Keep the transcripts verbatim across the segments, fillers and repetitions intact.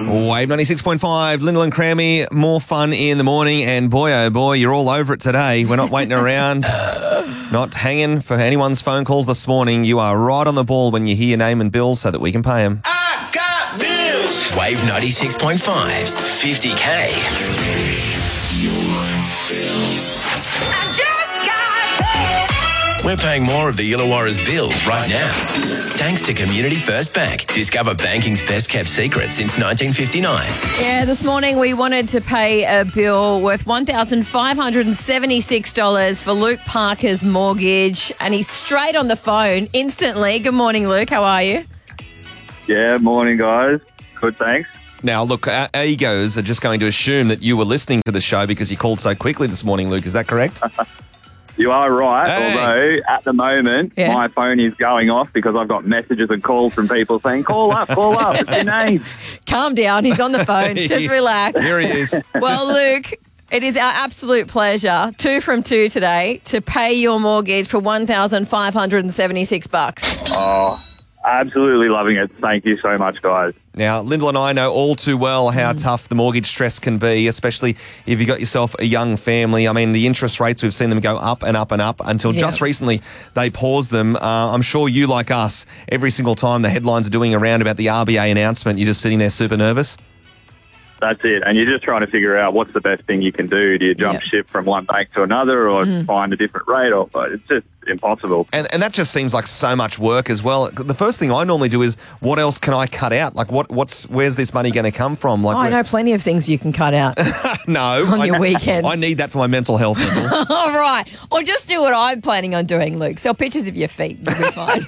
Wave ninety-six point five, Lyndall and Crammy, more fun in the morning, and boy, oh boy, you're all over it today. We're not waiting around, not hanging for anyone's phone calls this morning. You are right on the ball when you hear your name and bills so that we can pay them. I got bills. Wave ninety-six point five's fifty K. I just got paid. We're paying more of the Illawarra's bills right now. Thanks to Community First Bank. Discover banking's best kept secret since nineteen fifty-nine. Yeah, this morning we wanted to pay a bill worth one thousand five hundred seventy-six dollars for Luke Parker's mortgage, and he's straight on the phone instantly. Good morning, Luke. How are you? Yeah, morning, guys. Good, thanks. Now, look, our egos are just going to assume that you were listening to the show because you called so quickly this morning, Luke. Is that correct? You are right, Hey. although at the moment Yeah. my phone is going off because I've got messages and calls from people saying, call up, call up, it's your name. Calm down. He's on the phone. Just relax. Here he is. Well, Luke, it is our absolute pleasure, two from two today, to pay your mortgage for one thousand five hundred seventy-six bucks. Oh, absolutely loving it. Thank you so much, guys. Now, Lyndall and I know all too well how tough the mortgage stress can be, especially if you've got yourself a young family. I mean, the interest rates, we've seen them go up and up and up until Yeah. just recently they paused them. Uh, I'm sure you, like us, every single time the headlines are doing around about the R B A announcement, you're just sitting there super nervous. That's it. And you're just trying to figure out what's the best thing you can do. Do you jump Yeah. ship from one bank to another or find a different rate? Or it's just impossible. And and that just seems like so much work as well. The first thing I normally do is, what else can I cut out? Like, what what's where's this money going to come from? Like, Oh, I know plenty of things you can cut out. no, On I, your weekend. I need that for my mental health. Lyndall. All right. Or just do what I'm planning on doing, Luke. Sell pictures of your feet. You'll be fine.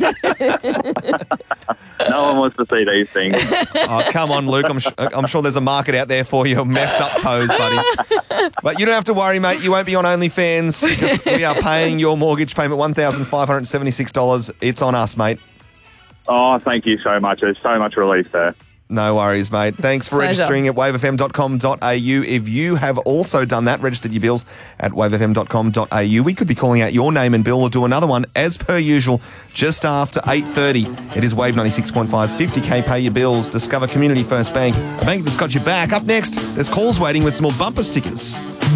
No one wants to see these things. Oh, come on, Luke. I'm, sh- I'm sure there's a market out there for your messed up toes, buddy. But you don't have to worry, mate. You won't be on OnlyFans because we are paying your mortgage payment one thousand five hundred seventy-six dollars. It's on us, mate. Oh, thank you so much. There's so much relief there. No worries, mate. Thanks for Pleasure. registering at wave f m dot com dot a u. If you have also done that, registered your bills at wave f m dot com dot a u, we could be calling out your name and bill or do another one as per usual just after eight thirty. It is Wave ninety-six point five's fifty K Pay Your Bills. Discover Community First Bank, a bank that's got your back. Up next, there's calls waiting with some more bumper stickers.